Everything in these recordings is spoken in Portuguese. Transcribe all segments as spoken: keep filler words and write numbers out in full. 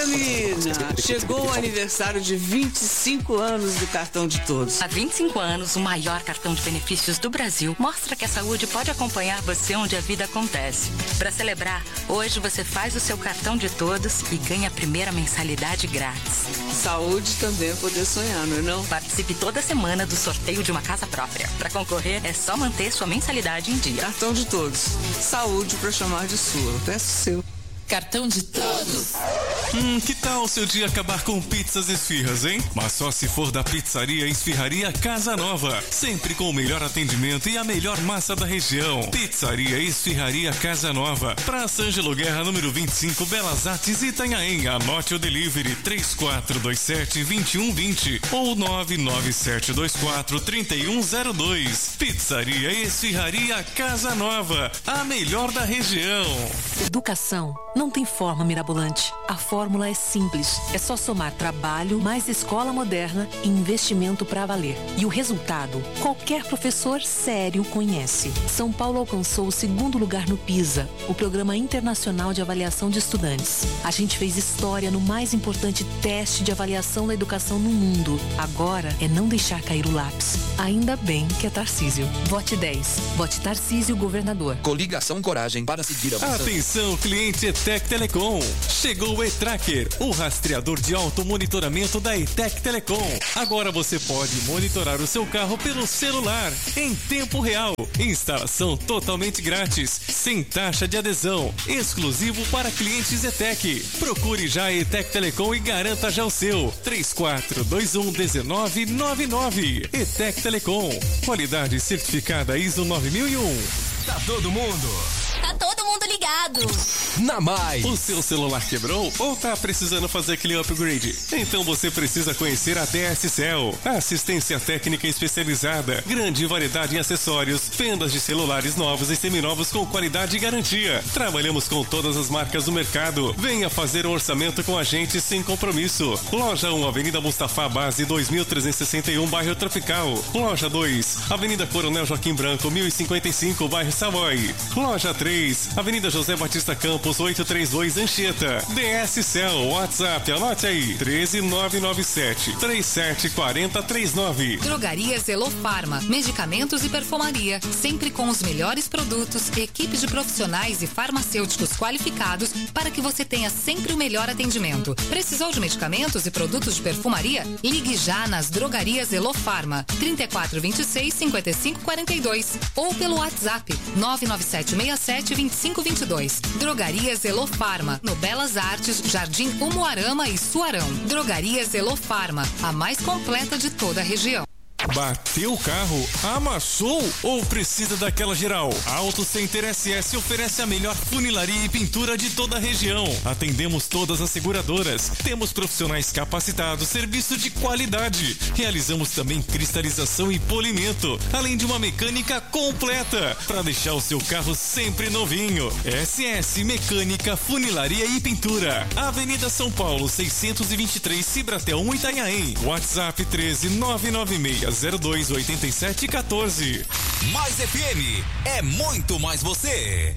menina! Chegou o aniversário de vinte e cinco anos do Cartão de Todos. Há vinte e cinco anos, o maior cartão de benefícios do Brasil mostra que a saúde pode acompanhar você onde a vida acontece. Para celebrar, hoje você faz o seu Cartão de Todos e ganha a primeira mensalidade grátis. Saúde também é poder sonhar, não é não? Participe toda semana do sorteio de uma casa própria. Para concorrer, é só manter sua mensalidade em dia. Cartão de Todos. Saúde para chamar de sua. Peço o seu. Cartão de Todos. Hum, que tal o seu dia acabar com pizzas e esfirras, hein? Mas só se for da pizzaria e esfirraria Casa Nova. Sempre com o melhor atendimento e a melhor massa da região. Pizzaria e esfirraria Casa Nova. Praça Ângelo Guerra, número vinte e cinco, Belas Artes, Itanhaém. Anote o delivery três quatro dois sete, dois um dois zero ou nove nove sete dois quatro, três um zero dois. Pizzaria e esfirraria Casa Nova. A melhor da região. Educação não tem forma mirabolante. A fórmula é simples. É só somar trabalho, mais escola moderna e investimento para valer. E o resultado, qualquer professor sério conhece. São Paulo alcançou o segundo lugar no PISA, o Programa Internacional de Avaliação de Estudantes. A gente fez história no mais importante teste de avaliação da educação no mundo. Agora é não deixar cair o lápis. Ainda bem que é Tarcísio. Vote dez. Vote Tarcísio, governador. Coligação Coragem para seguir a votação. Atenção, cliente ETEC Telecom. Chegou o E-Tracker, o rastreador de automonitoramento da ETEC Telecom. Agora você pode monitorar o seu carro pelo celular, em tempo real. Instalação totalmente grátis, sem taxa de adesão, exclusivo para clientes ETEC. Procure já a ETEC Telecom e garanta já o seu. três quatro dois um, um nove nove nove. ETEC Telecom, qualidade certificada I S O nove mil e um. Tá todo mundo? Tá todo mundo ligado. Na Mais. O seu celular quebrou ou tá precisando fazer aquele upgrade? Então você precisa conhecer a D S Cell. Assistência técnica especializada, grande variedade em acessórios, fendas de celulares novos e seminovos com qualidade e garantia. Trabalhamos com todas as marcas do mercado. Venha fazer um orçamento com a gente sem compromisso. Loja um, Avenida Mustafa Base, dois mil trezentos e sessenta e um, bairro Tropical. Loja dois, Avenida Coronel Joaquim Branco, mil e cinquenta e cinco, bairro Savoy. Loja três, Avenida José Batista Campos, oitocentos e trinta e dois, Anchieta. D S Cell, WhatsApp, anote aí, treze nove nove sete, três sete quatro zero três nove. Drogarias Elofarma, medicamentos e perfumaria, sempre com os melhores produtos, equipe de profissionais e farmacêuticos qualificados para que você tenha sempre o melhor atendimento. Precisou de medicamentos e produtos de perfumaria? Ligue já nas Drogarias Elofarma, trinta e quatro, vinte e seis, cinquenta e cinco, quarenta e dois ou pelo WhatsApp nove nove sete seis sete, dois cinco dois dois. Drogarias Elofarma, no Belas Artes, Jardim Umuarama e Suarão. Drogarias Elofarma, a mais completa de toda a região. Bateu o carro? Amassou? Ou precisa daquela geral? A Auto Center S S oferece a melhor funilaria e pintura de toda a região. Atendemos todas as seguradoras. Temos profissionais capacitados, serviço de qualidade. Realizamos também cristalização e polimento, além de uma mecânica completa para deixar o seu carro sempre novinho. S S Mecânica, Funilaria e Pintura. Avenida São Paulo, seiscentos e vinte e três, Cibratel um, Itanhaém. WhatsApp treze nove nove seis zero dois oito sete um quatro. Mais F M é muito mais você.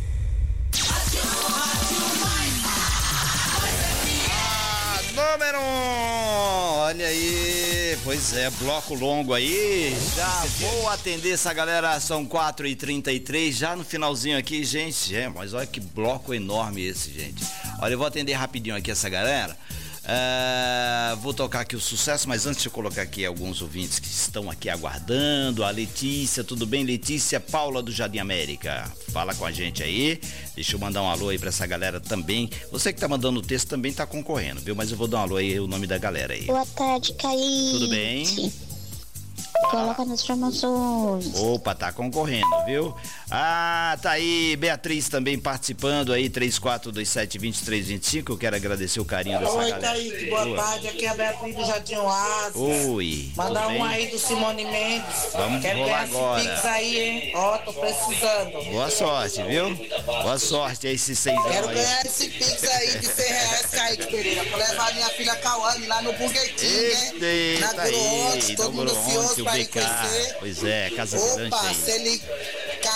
Ah, número um. Olha aí, pois é, bloco longo aí. Já vou atender essa galera, são quatro e trinta e três, já no finalzinho aqui, gente. É, mas olha que bloco enorme esse, gente. Olha, eu vou atender rapidinho aqui essa galera. Uh, vou tocar aqui o sucesso, mas antes de eu colocar aqui alguns ouvintes que estão aqui aguardando. A Letícia, tudo bem? Letícia Paula do Jardim América, fala com a gente aí. Deixa eu mandar um alô aí pra essa galera também. Você que tá mandando o texto também tá concorrendo, viu? Mas eu vou dar um alô aí, o nome da galera aí. Boa tarde, Caí. Tudo bem? Coloca nas promoções. Opa, tá concorrendo, viu? Ah, tá aí, Beatriz também participando aí, três quatro dois sete, dois três dois cinco. Eu quero agradecer o carinho dessa Oi, galera. Oi, Kaique, boa, boa tarde. Aqui é a Beatriz do Jardim Oásis. Oi. Mandar um aí do Simone Mendes. Vamos Quero rolar esse agora. Pix aí, hein? Ó, tô precisando. Boa sorte, viu? Boa sorte aí, esses seis anos aí. Quero ganhar esse Pix aí de cem reais, Kaique Pereira. Vou levar minha filha Cauane lá no Burger King, hein? Eita, na Groonte, todo mundo ansioso pra ir conhecer. Pois é, Casa Grande Opa, aí. se ele cair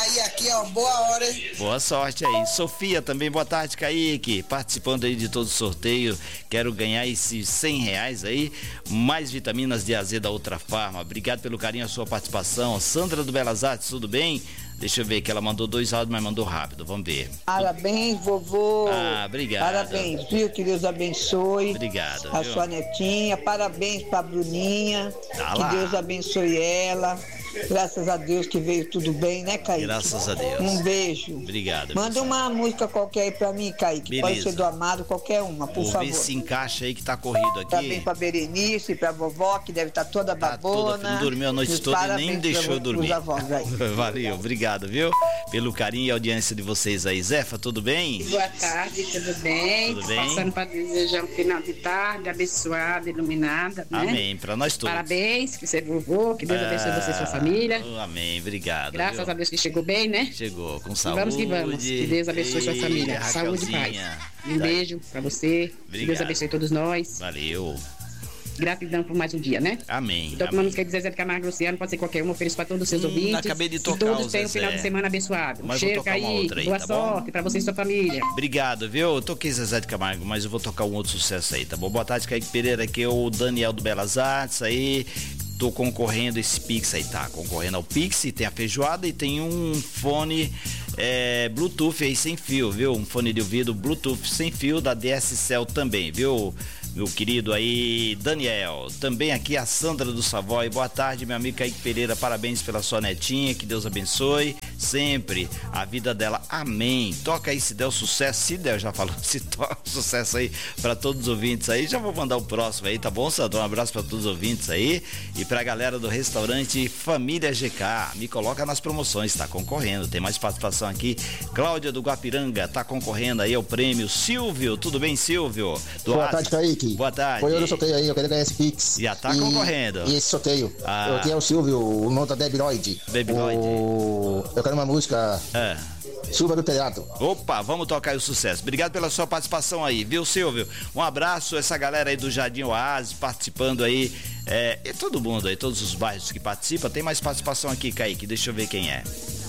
sair aqui, ó, boa hora, hein? Boa sorte aí. Sofia também, boa tarde, Kaique. Participando aí de todo o sorteio. Quero ganhar esses cem reais aí. Mais vitaminas D A Z da Ultra Farma. Obrigado pelo carinho, a sua participação. Sandra do Belas Artes, tudo bem? Deixa eu ver que ela mandou dois áudios, mas mandou rápido. Vamos ver. Parabéns, vovô. Ah, obrigado. Parabéns, viu? Que Deus abençoe. Obrigado. A viu? sua netinha. Parabéns pra Bruninha. Tá que lá. Deus abençoe ela. Graças a Deus que veio tudo bem, né, Kaique? Graças a Deus. Um beijo. Obrigado. Manda uma música qualquer aí pra mim, Kaique. Beleza. Pode ser do Amado, qualquer uma, por Vou favor. ver se encaixa aí que tá corrido aqui. Parabéns pra Berenice, pra vovó, que deve estar toda babona. Toda, não dormiu a noite Meus toda e nem parabéns deixou pra- eu dormir. pros avós aí. Valeu, obrigado, viu? Pelo carinho e audiência de vocês aí. Zefa, tudo bem? Boa tarde, tudo bem? Tudo bem? Passando para desejar um final de tarde abençoada, iluminada, né? Amém, pra nós todos. Parabéns, que você é vovô, que Deus abençoe você e sua Ah, família. oh, amém, obrigado. Graças viu? a Deus que chegou bem, né? Chegou com E saúde. vamos que vamos. Que Deus abençoe sua Ei, família. Saúde e paz. Raquelzinha. Um Tá. beijo pra você. Que Obrigado. Deus abençoe todos nós. Valeu. Gratidão por mais um dia, né? Amém. Então, como a música de Zezé de Camargo e Luciano, pode ser qualquer uma, ofereço para todos os seus Hum, ouvintes. acabei de Que tocar todos o tenham um Zezé. final de semana abençoado. Um Mas vou cheiro, tocar uma Kaique. outra aí, Boa tá bom? sorte pra você e sua família. Obrigado, viu? Eu toquei Zezé de Camargo, mas eu vou tocar um outro sucesso aí, tá bom? Boa tarde, Kaique Pereira, aqui é o Daniel do Belas Artes aí. Tô concorrendo esse Pix aí, tá? Concorrendo ao Pix, tem a feijoada e tem um fone é, Bluetooth aí sem fio, viu? Um fone de ouvido Bluetooth sem fio da D S Cell também, viu? Meu querido aí, Daniel. Também aqui a Sandra do Savoy. Boa tarde, meu amigo Kaique Pereira. Parabéns pela sua netinha. Que Deus abençoe sempre a vida dela. Amém. Toca aí se der o sucesso. Se der, já falou. Se toca o sucesso aí pra todos os ouvintes aí. Já vou mandar o próximo aí, tá bom, Sandra? Um abraço pra todos os ouvintes aí. E pra galera do restaurante Família G K. Me coloca nas promoções, tá concorrendo. Tem mais participação aqui. Cláudia do Guapiranga tá concorrendo aí ao prêmio. Silvio, tudo bem, Silvio? Do Boa Oasis. tarde, Kaique. Boa tarde. Foi eu no sorteio aí, eu quero ganhar esse Pix. Já tá e, concorrendo. E esse sorteio. Ah. Eu aqui é o Silvio, o nome da Debbie Lloyd. Debbie Lloyd. O... Eu quero uma música. É. Silva do Telhado. Opa, vamos tocar aí o sucesso. Obrigado pela sua participação aí, viu, Silvio? Um abraço, essa galera aí do Jardim Oasis participando aí. É, e todo mundo aí, todos os bairros que participam. Tem mais participação aqui, Kaique. Deixa eu ver quem é.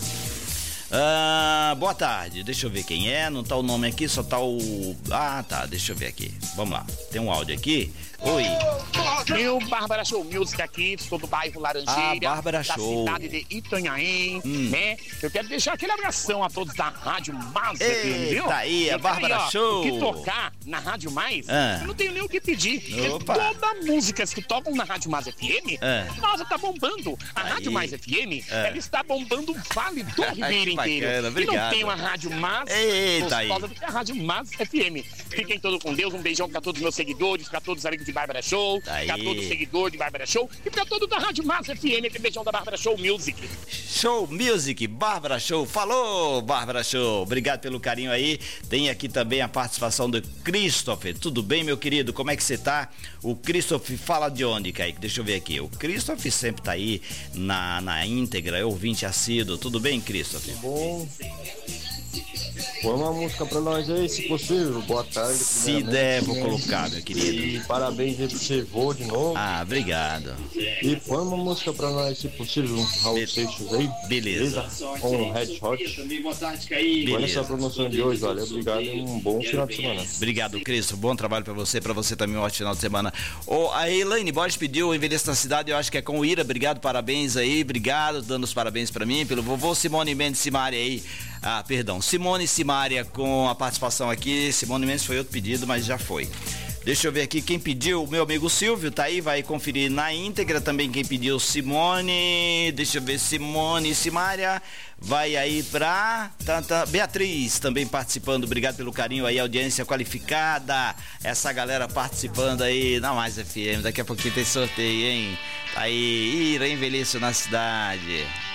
Ah, boa tarde, deixa eu ver quem é, não tá o nome aqui, só tá o... Ah, tá, deixa eu ver aqui, vamos lá, tem um áudio aqui. Oi. Eu, Bárbara Show Music aqui, sou do bairro Laranjeira, Ah, Bárbara da Show. cidade de Itanhaém, Hum. né? Eu quero deixar aquele abração a todos da Rádio Mais, viu? Eita aí, a E Bárbara ó, Show. O que tocar na Rádio Mais, Ah. eu não tenho nem o que pedir. Porque Opa. todas as músicas que tocam na Rádio Mais F M, Ah. nossa, tá bombando. A Aí. Rádio Mais F M, Ah. ela está bombando o Vale do Ai, Ribeiro que inteiro. bacana, E não obrigado. tem uma Rádio Mais Eita aí. gostosa do que a Rádio Mais F M. Fiquem todos com Deus, um beijão pra todos os meus seguidores, pra todos os amigos de Bárbara Show, Aí. pra todos os seguidores de Bárbara Show e pra todos da Rádio Mais F M, aquele beijão da Bárbara Show Music. Show Music, Bárbara Show. Falou, Bárbara Show. Obrigado pelo carinho aí. Tem aqui também a participação do Christopher. Tudo bem, meu querido? Como é que você tá? O Christopher fala de onde, Kaique? Deixa eu ver aqui. O Christopher sempre tá aí na, na íntegra, é ouvinte assíduo. Tudo bem, Christopher? Bom. Põe uma música pra nós aí, se possível. Boa tarde. Se der, vou colocar, meu querido. E parabéns aí pro você, vô, de novo. Ah, obrigado. E põe uma música pra nós, se possível, um Raul Seixas aí. Beleza. Com um Red Hot. Olha essa promoção de hoje, valeu, obrigado e um bom final de semana. Obrigado, Cristo. Bom trabalho pra você, pra você também um ótimo final de semana. Ô, a Elaine Borges pediu o envelheço na cidade, eu acho que é com o Ira. Obrigado, parabéns aí, obrigado, dando os parabéns pra mim, pelo vovô Simone Mendes Simária aí. Ah, perdão, Simone Simária com a participação aqui. Simone Mendes foi outro pedido, mas já foi. Deixa eu ver aqui quem pediu, meu amigo Silvio, tá aí, vai conferir na íntegra também quem pediu, Simone, deixa eu ver, Simone Simária, vai aí pra tanta, Beatriz também participando, obrigado pelo carinho aí, audiência qualificada, essa galera participando aí na Mais F M, daqui a pouquinho tem sorteio, hein? Tá aí, Ira envelheço na cidade.